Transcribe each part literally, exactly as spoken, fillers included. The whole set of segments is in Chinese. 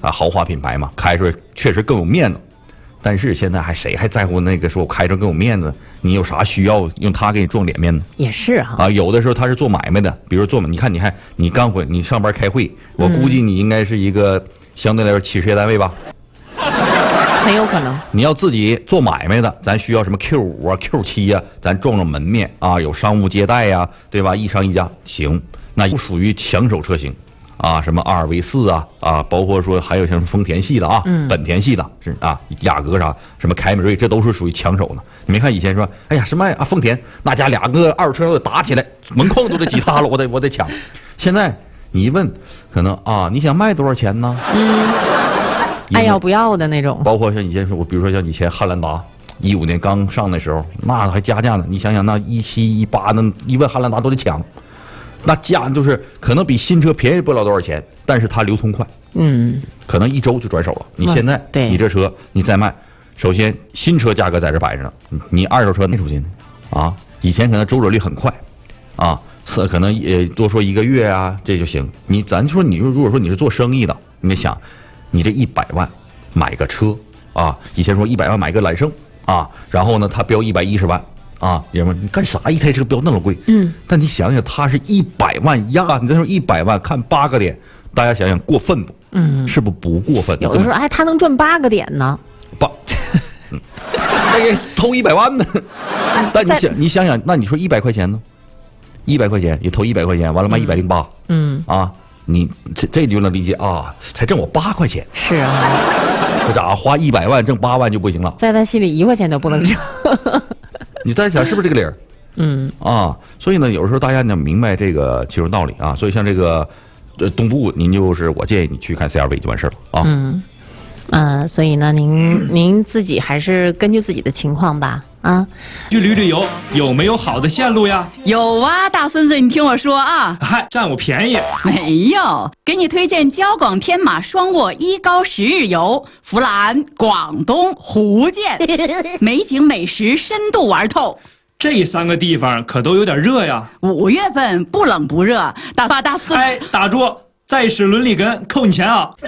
啊豪华品牌嘛，开出来确实更有面子。但是现在还谁还在乎那个说我开着更有面子？你有啥需要用它给你撞脸面呢？ 也是哈啊，有的时候他是做买卖的，比如做买，你看你还你刚回你上班开会，我估计你应该是一个相对来说企事业单位吧。 很有可能。 你要自己做买卖的，咱需要什么 Q 五啊、Q 七啊，咱撞撞门面啊，有商务接待呀、啊，对吧？一商一家行，那不属于抢手车型啊，什么阿尔维斯啊啊，包括说还有像丰田系的啊、嗯、本田系的，是啊，雅阁啥，什么凯美瑞，这都是属于抢手的。你没看以前说，哎呀什么啊丰田那家俩个二手车都打起来，门框都得挤塌了，我得我得抢。现在你一问，可能啊，你想卖多少钱呢？ 嗯。爱要不要的那种， 包括像以前说，我比如说像以前汉兰达，一五年刚上的时候，那还加价呢。你想想，那一七一八那一问汉兰达都得抢，那价就是可能比新车便宜不了多少钱，但是它流通快， 嗯， 可能一周就转手了。你现在， 对你这车你再卖，首先新车价格在这摆着呢，你二手车卖出去呢，啊，以前可能周转率很快，啊，是可能也多说一个月啊，这就行。你咱说，你如果说你是做生意的，你得想。你这一百万买个车啊，以前说一百万买个揽胜啊，然后呢，他标一百一十万啊，爷们你干啥一台车标那么贵？嗯，但你想想，他是一百万压，你再说一百万看八个点，大家想想过分不？嗯，是不是不过分？ 有的时候哎，他能赚八个点呢， 八，嗯，那个偷一百万呢？但你想，你想想，那你说一百块钱呢？一百块钱也偷一百块钱，完了卖一百零八，嗯啊。你这这就能理解啊，才挣我八块钱。 是啊， 这家伙花一百万挣八万就不行了， 在他心里一块钱都不能挣。 你再想是不是这个理儿？ 嗯啊，所以呢，有时候大家呢明白这个其中道理啊。所以像这个呃东部，您就是我建议你去看 C R V 就完事了啊。 嗯嗯、呃，所以呢，您您自己还是根据自己的情况吧。啊， 去旅旅游有没有好的线路呀？ 有啊，大孙子，你听我说啊， 嗨，占我便宜？ 没有，给你推荐交广天马双卧一高十日游，俯览广东、福建，美景美食深度玩透。 这三个地方可都有点热呀。 五月份不冷不热，大发大孙。 哎，打住！再使伦理根，扣你钱啊！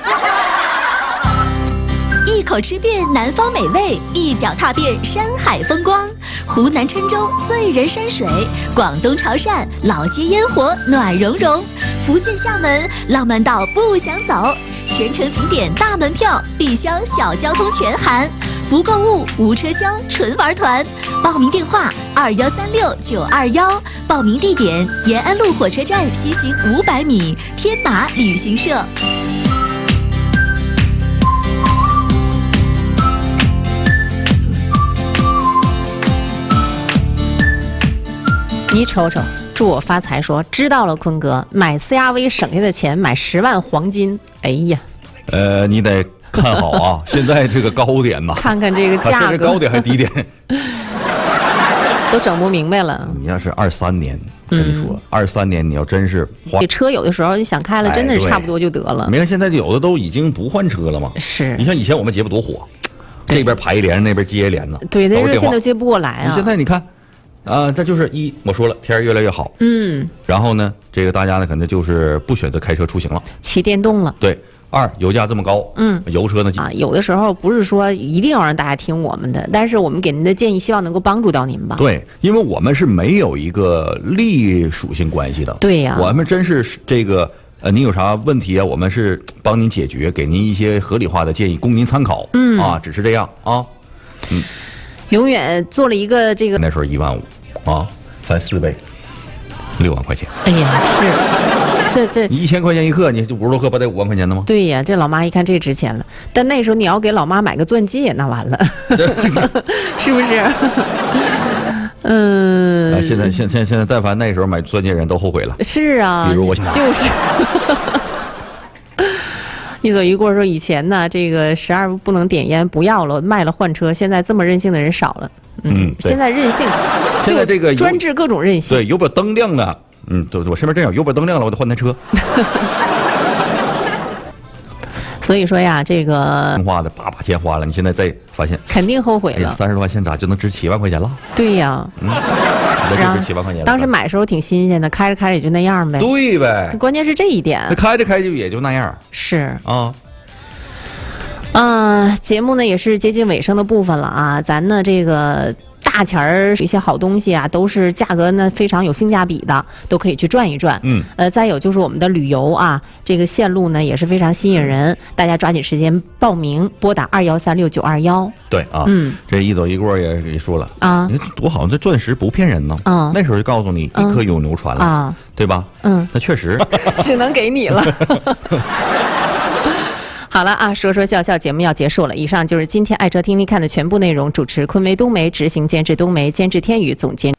一口吃遍南方美味，一脚踏遍山海风光。湖南郴州醉人山水，广东潮汕老街烟火暖融融，福建厦门浪漫到不想走。全程景点大门票，必销小交通全含，不购物无车厢，纯玩团。报名电话二幺三六九二幺，报名地点延安路火车站西行五百米，天马旅行社。 你瞅瞅，祝我发财说知道了，坤哥买 C R V 省下的钱买十万黄金，哎呀， 呃，你得看好啊，现在这个高点呐， 看看这个价格， 是高点还低点， 都整不明白了。 你要是二三年，跟你说，二三年你要真是花， 这车有的时候你想开了，真的是差不多就得了。 没看现在有的都已经不换车了吗？ 是， 你像以前我们节目多火，这边排一连，那边接一连呢， 对，那热线都接不过来啊。 你现在你看。啊，这就是一，我说了，天儿越来越好， 嗯， 然后呢，这个大家呢可能就是不选择开车出行了， 骑电动了。 对，二油价这么高，嗯，油车呢啊，有的时候不是说一定要让大家听我们的，但是我们给您的建议，希望能够帮助到您吧。 对，因为我们是没有一个利属性关系的， 对呀、啊， 我们真是这个呃，您有啥问题啊，我们是帮您解决，给您一些合理化的建议，供您参考，嗯啊，只是这样啊，嗯， 永远做了一个这个那时候一万五。啊，翻四倍，六万块钱。 哎呀，是，这这你一千块钱一克，你就五十多克，不得五万块钱的吗？ 对呀，这老妈一看这值钱了，但那时候你要给老妈买个钻戒，那完了，是不是？嗯、 啊，现在现现现在，但凡那时候买钻戒人都后悔了。 是啊， 比如我就是。一走一过说以前呢，这个十二不能点烟，不要了，卖了换车。现在这么任性的人少了。嗯，现在任性， 现在这个专治各种任性。 对，油表灯亮的，嗯，对，我身边真有油表灯亮了，我得换台车。 所以说呀，这个花的把把钱花了，你现在再发现， 肯定后悔了。 三十多万现咋就能值七万块钱了？ 对呀， 嗯，那就值七万块钱。 当时买的时候挺新鲜的，开着开着也就那样呗。 对呗， 关键是这一点。 那开着开就也就那样。 是啊。 呃，节目呢也是接近尾声的部分了啊，咱呢这个大钱儿一些好东西啊，都是价格呢非常有性价比的，都可以去转一转。 嗯， 呃，再有就是我们的旅游啊，这个线路呢也是非常吸引人，大家抓紧时间报名，拨打二幺三六九二幺。 对啊， 嗯， 这一走一过也也说了啊， 你看多好，这钻石不骗人呢。 嗯， 那时候就告诉你嗯一颗永流传了啊， 对吧？ 嗯， 那确实只能给你了。好了啊，说说笑笑节目要结束了。以上就是今天爱车听听看的全部内容。主持昆维冬梅，执行监制冬梅，监制天宇，总监。